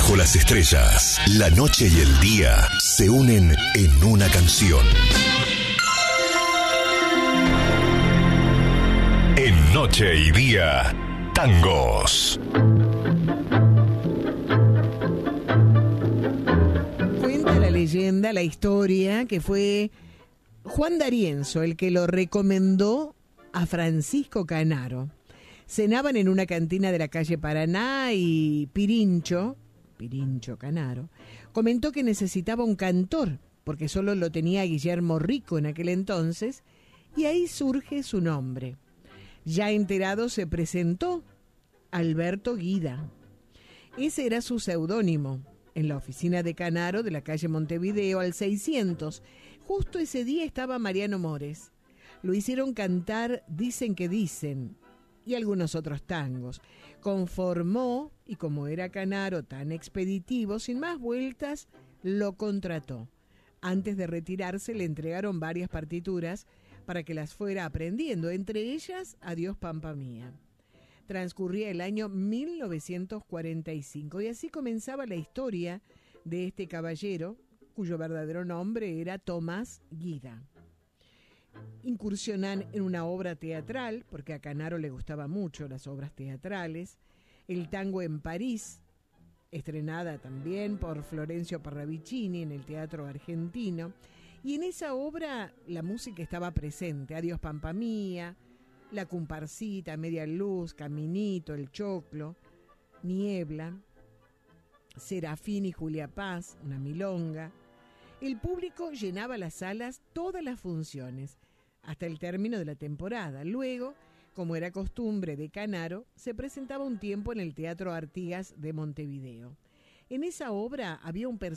Bajo las estrellas, la noche y el día se unen en una canción. En Noche y Día, tangos. Cuenta la leyenda, la historia, que fue Juan D'Arienzo el que lo recomendó a Francisco Canaro. Cenaban en una cantina de la calle Paraná y Pirincho Canaro, comentó que necesitaba un cantor, porque solo lo tenía Guillermo Rico en aquel entonces, y ahí surge su nombre. Ya enterado se presentó Alberto Guida. Ese era su seudónimo, en la oficina de Canaro de la calle Montevideo al 600. Justo ese día estaba Mariano Mores. Lo hicieron cantar Dicen que dicen y algunos otros tangos. Conformó, y como era Canaro tan expeditivo, sin más vueltas, lo contrató. Antes de retirarse le entregaron varias partituras para que las fuera aprendiendo, entre ellas Adiós Pampa Mía. Transcurría el año 1945 y así comenzaba la historia de este caballero, cuyo verdadero nombre era Tomás Guida. Incursionan en una obra teatral, porque a Canaro le gustaban mucho las obras teatrales, El tango en París, estrenada también por Florencio Parravicini en el Teatro Argentino, y en esa obra la música estaba presente: Adiós Pampa Mía, La Comparsita, Media Luz, Caminito, El Choclo, Niebla, Serafín y Julia Paz, una milonga. El público llenaba las salas todas las funciones, hasta el término de la temporada. Luego, como era costumbre de Canaro, se presentaba un tiempo en el Teatro Artigas de Montevideo. En esa obra había un personaje